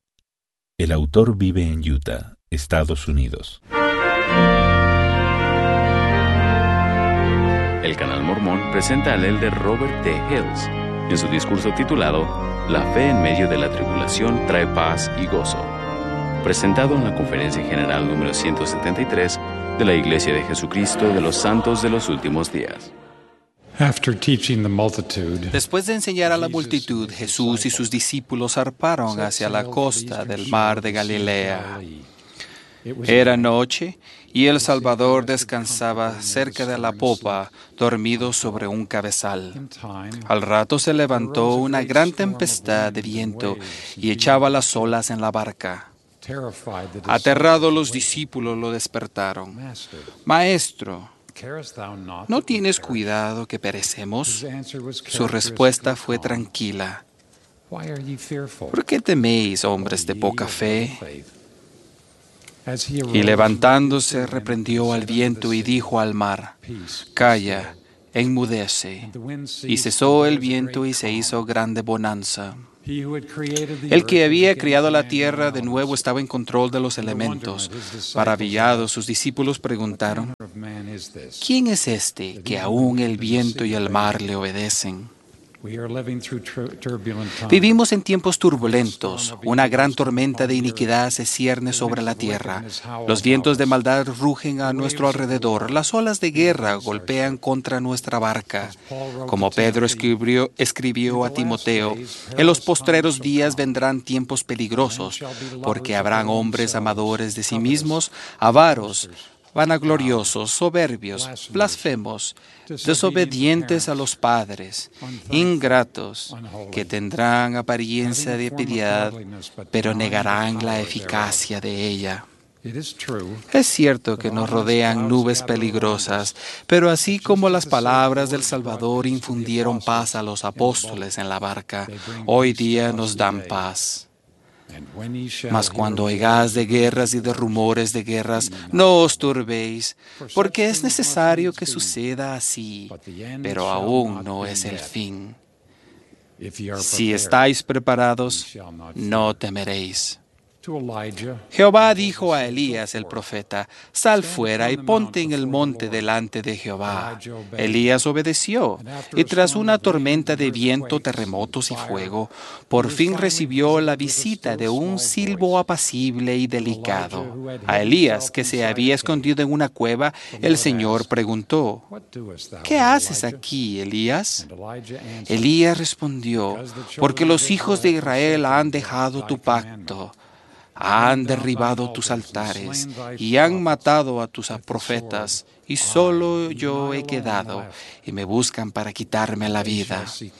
El autor vive en Utah, Estados Unidos. El Canal Mormón presenta al elder Robert T. Hales en su discurso titulado La fe en medio de la tribulación trae paz y gozo, presentado en la Conferencia General número 173 de la Iglesia de Jesucristo de los Santos de los Últimos Días. Después de enseñar a la multitud, Jesús y sus discípulos zarparon hacia la costa del mar de Galilea. Era noche y el Salvador descansaba cerca de la popa, dormido sobre un cabezal. Al rato se levantó una gran tempestad de viento y echaba las olas en la barca. Aterrados, los discípulos lo despertaron. Maestro, ¿no tienes cuidado que perecemos? Su respuesta fue tranquila. ¿Por qué teméis, hombres de poca fe? Y levantándose, reprendió al viento y dijo al mar: Calla, enmudece. Y cesó el viento y se hizo grande bonanza. El que había creado la tierra de nuevo estaba en control de los elementos. Maravillados, sus discípulos preguntaron, ¿quién es este que aún el viento y el mar le obedecen? Vivimos en tiempos turbulentos. Una gran tormenta de iniquidad se cierne sobre la tierra. Los vientos de maldad rugen a nuestro alrededor. Las olas de guerra golpean contra nuestra barca. Como Pedro escribió a Timoteo, en los postreros días vendrán tiempos peligrosos, porque habrán hombres amadores de sí mismos, avaros, vanagloriosos, soberbios, blasfemos, desobedientes a los padres, ingratos, que tendrán apariencia de piedad, pero negarán la eficacia de ella. Es cierto que nos rodean nubes peligrosas, pero así como las palabras del Salvador infundieron paz a los apóstoles en la barca, hoy día nos dan paz. Mas cuando oigáis de guerras y de rumores de guerras, no os turbéis, porque es necesario que suceda así, pero aún no es el fin. Si estáis preparados, no temeréis. Jehová dijo a Elías el profeta, sal fuera y ponte en el monte delante de Jehová. Elías obedeció, y tras una tormenta de viento, terremotos y fuego, por fin recibió la visita de un silbo apacible y delicado. A Elías, que se había escondido en una cueva, el Señor preguntó, ¿qué haces aquí, Elías? Elías respondió, porque los hijos de Israel han dejado tu pacto. Han derribado tus altares y han matado a tus profetas, y solo yo he quedado, y me buscan para quitarme la vida.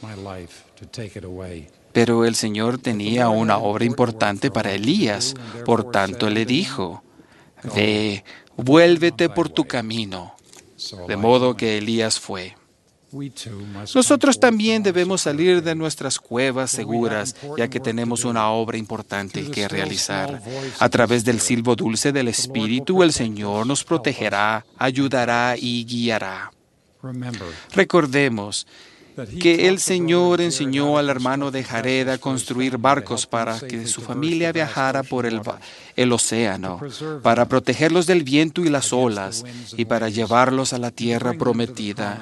Pero el Señor tenía una obra importante para Elías, por tanto le dijo, ve, vuélvete por tu camino. De modo que Elías fue. Nosotros también debemos salir de nuestras cuevas seguras, ya que tenemos una obra importante que realizar. A través del silbo dulce del Espíritu, el Señor nos protegerá, ayudará y guiará. Recordemos que el Señor enseñó al hermano de Jared a construir barcos para que su familia viajara por el océano, para protegerlos del viento y las olas, y para llevarlos a la tierra prometida.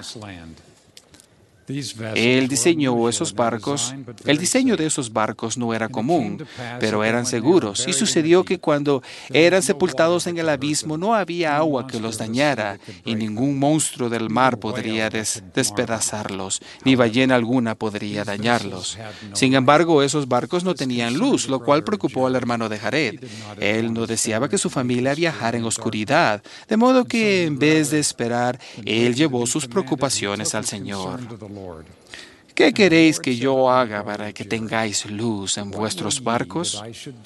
Él diseñó esos barcos. El diseño de esos barcos no era común, pero eran seguros. Y sucedió que cuando eran sepultados en el abismo no había agua que los dañara, y ningún monstruo del mar podría despedazarlos, ni ballena alguna podría dañarlos. Sin embargo, esos barcos no tenían luz, lo cual preocupó al hermano de Jared. Él no deseaba que su familia viajara en oscuridad, de modo que en vez de esperar, él llevó sus preocupaciones al Señor. ¿Qué queréis que yo haga para que tengáis luz en vuestros barcos?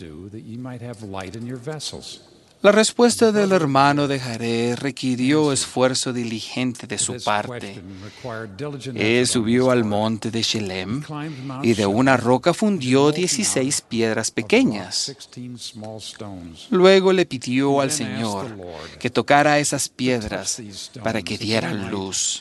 La respuesta del hermano de Jared requirió esfuerzo diligente de su parte. Él subió al monte de Shelem y de una roca fundió 16 piedras pequeñas. Luego le pidió al Señor que tocara esas piedras para que dieran luz.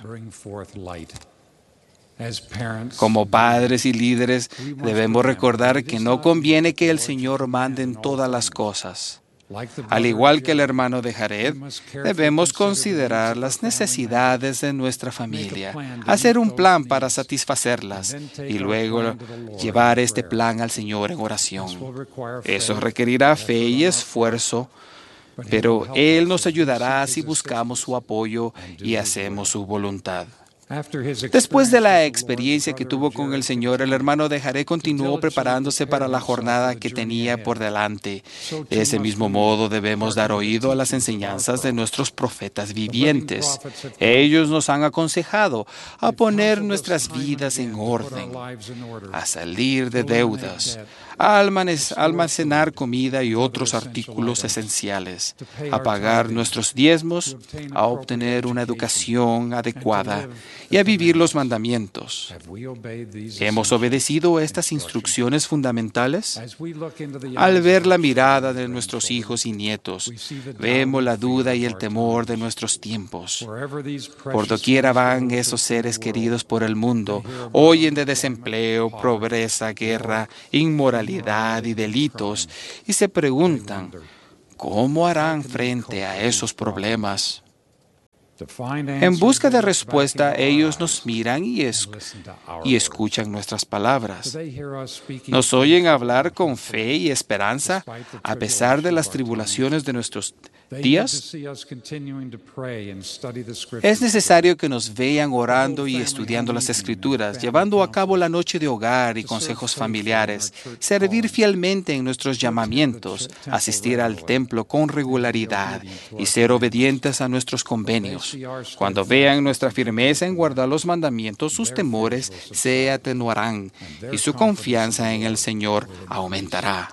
Como padres y líderes, debemos recordar que no conviene que el Señor mande en todas las cosas. Al igual que el hermano de Jared, debemos considerar las necesidades de nuestra familia, hacer un plan para satisfacerlas y luego llevar este plan al Señor en oración. Eso requerirá fe y esfuerzo, pero Él nos ayudará si buscamos su apoyo y hacemos su voluntad. Después de la experiencia que tuvo con el Señor, el hermano de Jared continuó preparándose para la jornada que tenía por delante. De ese mismo modo debemos dar oído a las enseñanzas de nuestros profetas vivientes. Ellos nos han aconsejado a poner nuestras vidas en orden, a salir de deudas, a almacenar comida y otros artículos esenciales, a pagar nuestros diezmos, a obtener una educación adecuada y a vivir los mandamientos. ¿Hemos obedecido estas instrucciones fundamentales? Al ver la mirada de nuestros hijos y nietos, vemos la duda y el temor de nuestros tiempos. Por doquiera van esos seres queridos por el mundo, oyen de desempleo, pobreza, guerra, inmoralidad y delitos, y se preguntan, ¿cómo harán frente a esos problemas? En busca de respuesta, ellos nos miran y escuchan nuestras palabras. Nos oyen hablar con fe y esperanza a pesar de las tribulaciones de nuestros días. Es necesario que nos vean orando y estudiando las Escrituras, llevando a cabo la noche de hogar y consejos familiares, servir fielmente en nuestros llamamientos, asistir al templo con regularidad y ser obedientes a nuestros convenios. Cuando vean nuestra firmeza en guardar los mandamientos, sus temores se atenuarán y su confianza en el Señor aumentará.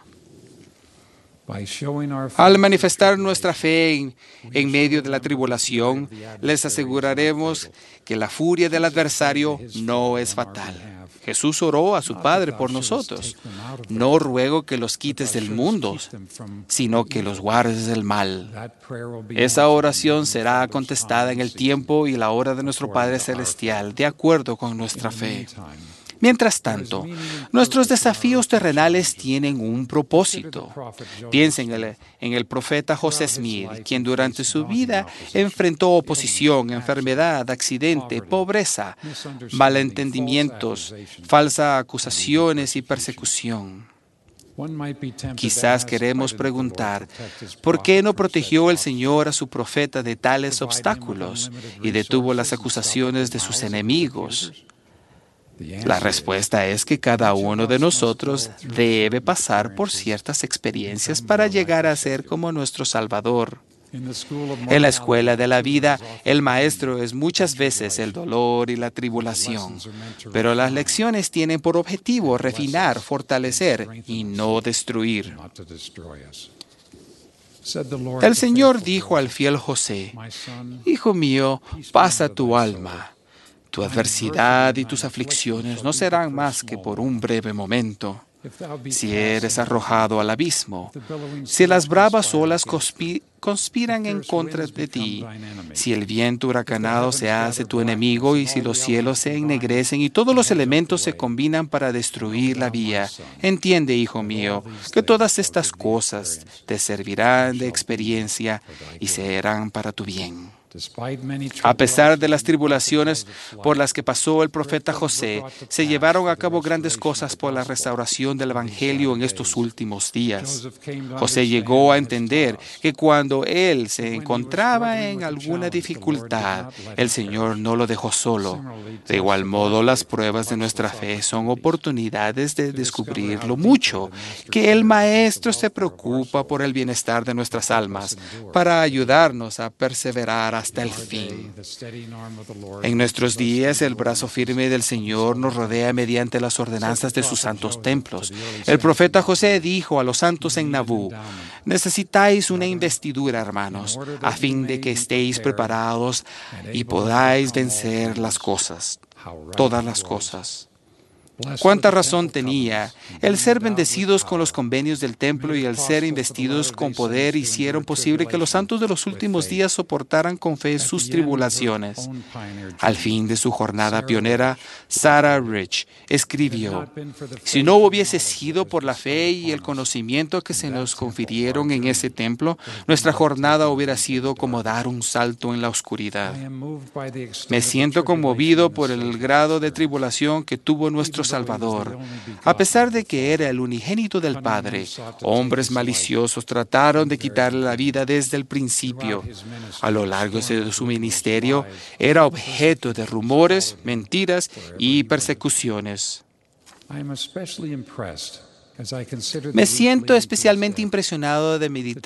Al manifestar nuestra fe en medio de la tribulación, les aseguraremos que la furia del adversario no es fatal. Jesús oró a su Padre por nosotros. No ruego que los quites del mundo, sino que los guardes del mal. Esa oración será contestada en el tiempo y la hora de nuestro Padre Celestial, de acuerdo con nuestra fe. Mientras tanto, nuestros desafíos terrenales tienen un propósito. Piensen en el profeta José Smith, quien durante su vida enfrentó oposición, enfermedad, accidente, pobreza, malentendimientos, falsas acusaciones y persecución. Quizás queremos preguntar, ¿por qué no protegió el Señor a su profeta de tales obstáculos y detuvo las acusaciones de sus enemigos? La respuesta es que cada uno de nosotros debe pasar por ciertas experiencias para llegar a ser como nuestro Salvador. En la escuela de la vida, el maestro es muchas veces el dolor y la tribulación, pero las lecciones tienen por objetivo refinar, fortalecer y no destruir. El Señor dijo al fiel José, «Hijo mío, pasa tu alma. Tu adversidad y tus aflicciones no serán más que por un breve momento. Si eres arrojado al abismo, si las bravas olas conspiran en contra de ti, si el viento huracanado se hace tu enemigo y si los cielos se ennegrecen y todos los elementos se combinan para destruir la vía, entiende, hijo mío, que todas estas cosas te servirán de experiencia y serán para tu bien». A pesar de las tribulaciones por las que pasó el profeta José, se llevaron a cabo grandes cosas por la restauración del Evangelio en estos últimos días. José llegó a entender que cuando él se encontraba en alguna dificultad, el Señor no lo dejó solo. De igual modo, las pruebas de nuestra fe son oportunidades de descubrir lo mucho que el Maestro se preocupa por el bienestar de nuestras almas para ayudarnos a perseverar hasta el fin. En nuestros días, el brazo firme del Señor nos rodea mediante las ordenanzas de sus santos templos. El profeta José dijo a los santos en Nabú, «Necesitáis una investidura, hermanos, a fin de que estéis preparados y podáis vencer las cosas, todas las cosas». Cuánta razón tenía. El ser bendecidos con los convenios del templo y el ser investidos con poder hicieron posible que los santos de los últimos días soportaran con fe sus tribulaciones. Al fin de su jornada pionera, Sarah Rich escribió, «Si no hubiese sido por la fe y el conocimiento que se nos confirieron en ese templo, nuestra jornada hubiera sido como dar un salto en la oscuridad. Me siento conmovido por el grado de tribulación que tuvo nuestro Salvador. A pesar de que era el unigénito del Padre, hombres maliciosos trataron de quitarle la vida desde el principio. A lo largo de su ministerio, era objeto de rumores, mentiras y persecuciones. Me siento especialmente impresionado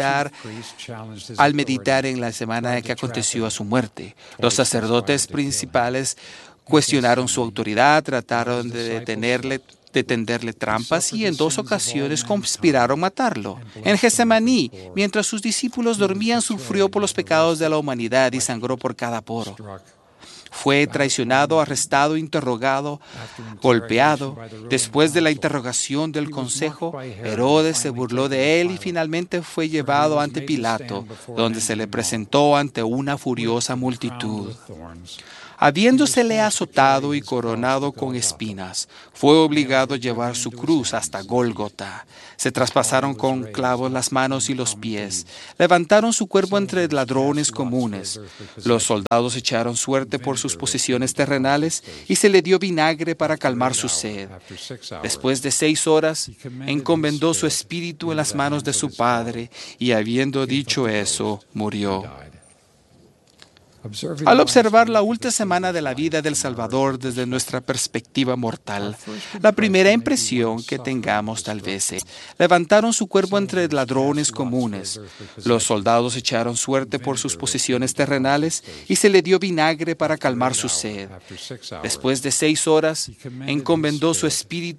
al meditar en la semana que aconteció a su muerte. Los sacerdotes principales cuestionaron su autoridad, trataron de tenderle trampas y en 2 ocasiones conspiraron matarlo. En Getsemaní, mientras sus discípulos dormían, sufrió por los pecados de la humanidad y sangró por cada poro. fue traicionado, arrestado, interrogado, golpeado. Después de la interrogación del consejo, Herodes se burló de él y finalmente fue llevado ante Pilato, donde se le presentó ante una furiosa multitud. Habiéndosele azotado y coronado con espinas, fue obligado a llevar su cruz hasta Gólgota. Se traspasaron con clavos las manos y los pies. Levantaron su cuerpo entre ladrones comunes. Los soldados echaron suerte por sus posesiones terrenales y se le dio vinagre para calmar su sed. Después de 6 horas, encomendó su espíritu en las manos de su Padre y habiendo dicho eso, murió. Al observar la última semana de la vida del Salvador desde nuestra perspectiva mortal, la primera impresión que tengamos tal vez es: levantaron su cuerpo entre ladrones comunes. Los soldados echaron suerte por sus posesiones terrenales y se le dio vinagre para calmar su sed. Después de 6 horas, encomendó su espíritu